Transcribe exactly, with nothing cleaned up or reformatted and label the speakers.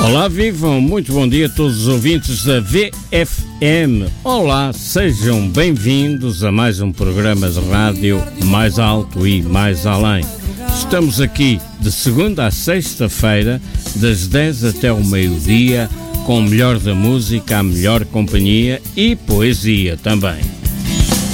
Speaker 1: Olá, vivam! Muito bom dia a todos os ouvintes da V F M. Olá, sejam bem-vindos a mais um programa de rádio mais alto e mais além. Estamos aqui de segunda a sexta-feira, das dez até o meio-dia, com o melhor da música, a melhor companhia e poesia também.